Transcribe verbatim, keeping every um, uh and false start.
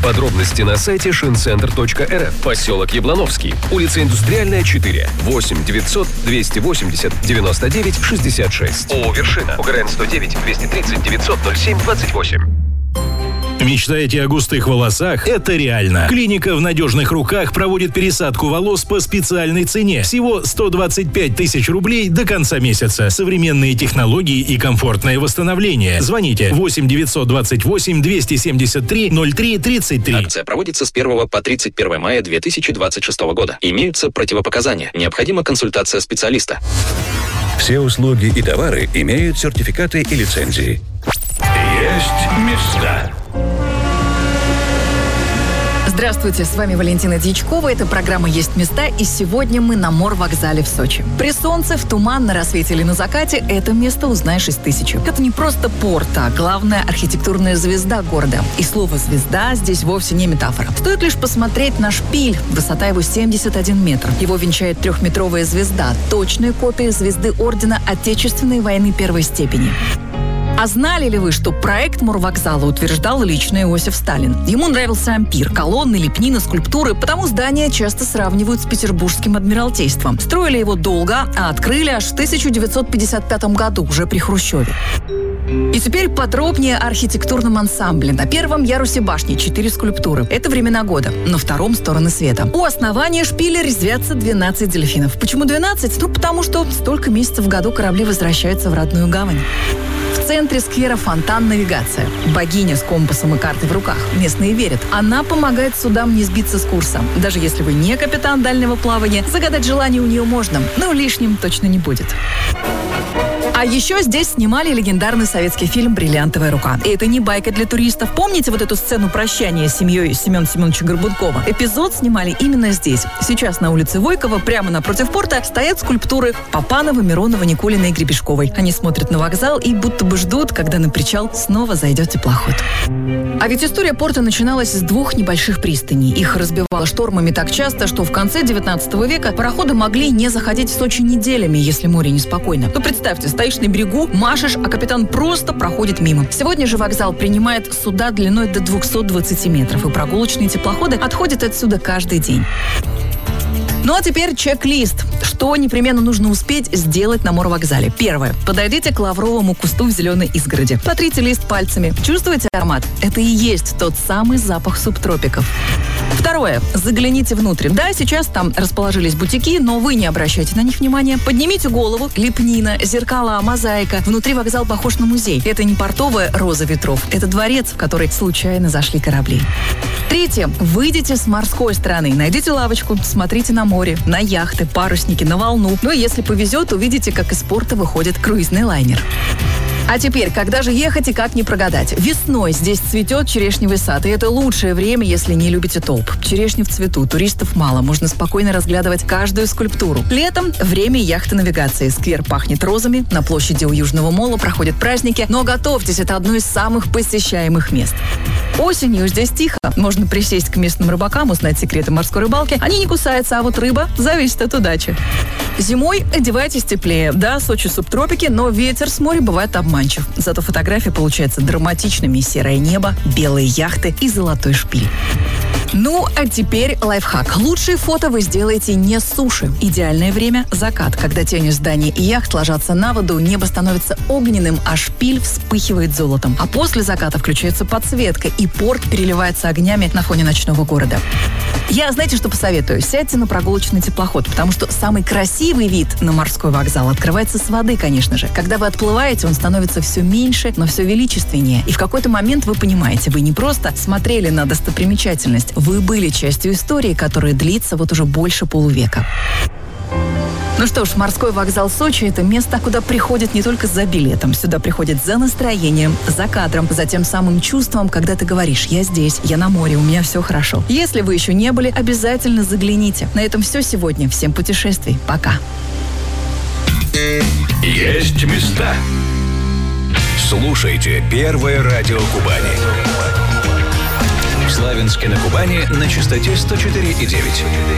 Подробности на сайте шинцентр точка эр эф. Поселок Яблоновский. Улица Индустриальная, четыре. восемь девятьсот двести восемьдесят девяносто девять шестьдесят шесть. ООО «Вершина». УГРН сто девять двести тридцать девятьсот ноль семь двадцать восемь. Мечтаете о густых волосах? Это реально. Клиника в надежных руках проводит пересадку волос по специальной цене. Всего сто двадцать пять тысяч рублей до конца месяца. Современные технологии и комфортное восстановление. Звоните восемь девятьсот двадцать восемь двести семьдесят три ноль три тридцать три. Акция проводится с первого по тридцать первое мая две тысячи двадцать шестого года. Имеются противопоказания. Необходима консультация специалиста. Все услуги и товары имеют сертификаты и лицензии. Есть места. Здравствуйте, с вами Валентина Дьячкова. Это программа «Есть места», и сегодня мы на морвокзале в Сочи. При солнце, в туман, на рассвете или на закате это место узнаешь из тысячи. Это не просто порт, а главная архитектурная звезда города. И слово «звезда» здесь вовсе не метафора. Стоит лишь посмотреть на шпиль. Высота его семьдесят один метр. Его венчает трехметровая звезда, точная копия звезды Ордена Отечественной войны первой степени. А знали ли вы, что проект морвокзала утверждал лично Иосиф Сталин? Ему нравился ампир, колонны, лепнина, скульптуры, потому здание часто сравнивают с Петербургским адмиралтейством. Строили его долго, а открыли аж в тысяча девятьсот пятьдесят пятом году, уже при Хрущеве. И теперь подробнее о архитектурном ансамбле. На первом ярусе башни четыре скульптуры. Это времена года. На втором — стороны света. У основания шпиля резвятся двенадцать дельфинов. Почему двенадцать? Ну, потому что столько месяцев в году корабли возвращаются в родную гавань. В центре сквера фонтан «Навигация». Богиня с компасом и картой в руках. Местные верят. Она помогает судам не сбиться с курса. Даже если вы не капитан дальнего плавания, загадать желание у нее можно, но лишним точно не будет. А еще здесь снимали легендарный советский фильм «Бриллиантовая рука». И это не байка для туристов. Помните вот эту сцену прощания с семьей Семена Семеновича Горбункова? Эпизод снимали именно здесь. Сейчас на улице Войкова, прямо напротив порта, стоят скульптуры Папанова, Миронова, Никулиной и Гребешковой. Они смотрят на вокзал и будто бы ждут, когда на причал снова зайдет теплоход. А ведь история порта начиналась с двух небольших пристаней. Их разбивало штормами так часто, что в конце девятнадцатого века пароходы могли не заходить в Сочи неделями, если море неспокойно. Ну, представьте, стоишь на берегу, машешь, а капитан просто проходит мимо. Сегодня же вокзал принимает суда длиной до двухсот двадцати метров, и прогулочные теплоходы отходят отсюда каждый день. Ну а теперь чек-лист. Что непременно нужно успеть сделать на морвокзале? Первое. Подойдите к лавровому кусту в зеленой изгороди. Потрите лист пальцами. Чувствуете аромат? Это и есть тот самый запах субтропиков. Второе. Загляните внутрь. Да, сейчас там расположились бутики, но вы не обращайте на них внимания. Поднимите голову. Лепнина, зеркала, мозаика. Внутри вокзал похож на музей. Это не портовая роза ветров. Это дворец, в который случайно зашли корабли. Третье. Выйдите с морской стороны. Найдите лавочку. Смотрите на море, на яхты, парусники, на волну. Ну и если повезет, увидите, как из порта выходит круизный лайнер. А теперь, когда же ехать и как не прогадать? Весной здесь цветет черешневый сад, и это лучшее время, если не любите толп. Черешни в цвету, туристов мало, можно спокойно разглядывать каждую скульптуру. Летом время яхты навигации. Сквер пахнет розами, на площади у Южного мола проходят праздники, но готовьтесь, это одно из самых посещаемых мест. Осенью здесь тихо, можно присесть к местным рыбакам, узнать секреты морской рыбалки. Они не кусаются, а вот рыба зависит от удачи. Зимой одевайтесь теплее. Да, Сочи субтропики, но ветер с моря бывает обманчив. Зато фотография получается драматичными: серое небо, белые яхты и золотой шпиль. Ну, а теперь лайфхак. Лучшие фото вы сделаете не с суши. Идеальное время – закат. Когда тени зданий и яхт ложатся на воду, небо становится огненным, а шпиль вспыхивает золотом. А после заката включается подсветка, и порт переливается огнями на фоне ночного города. Я, знаете, что посоветую? Сядьте на прогулочный теплоход, потому что самый красивый вид на морской вокзал открывается с воды, конечно же. Когда вы отплываете, он становится все меньше, но все величественнее. И в какой-то момент вы понимаете, вы не просто смотрели на достопримечательность, вы были частью истории, которая длится вот уже больше полувека. Ну что ж, морской вокзал Сочи – это место, куда приходят не только за билетом. Сюда приходят за настроением, за кадром, за тем самым чувством, когда ты говоришь: «Я здесь, я на море, у меня все хорошо». Если вы еще не были, обязательно загляните. На этом все сегодня. Всем путешествий. Пока. Есть места. Слушайте Первое радио Кубани. В Славянске на Кубани на частоте сто четыре и девять.